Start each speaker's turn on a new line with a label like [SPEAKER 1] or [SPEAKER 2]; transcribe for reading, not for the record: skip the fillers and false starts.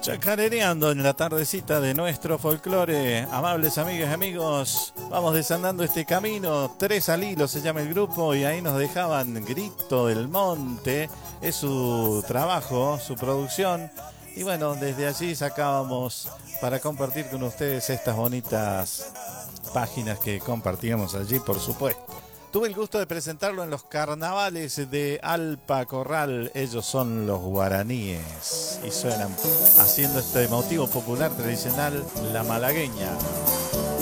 [SPEAKER 1] Chacarereando en la tardecita de nuestro folclore. Amables amigas y amigos, vamos desandando este camino. Tres al hilo se llama el grupo y ahí nos dejaban Grito del Monte. Es su trabajo, su producción. Y bueno, desde allí sacábamos para compartir con ustedes estas bonitas páginas que compartíamos allí, por supuesto. Tuve el gusto de presentarlo en los carnavales de Alpa Corral. Ellos son los guaraníes y suenan haciendo este motivo popular tradicional, la malagueña.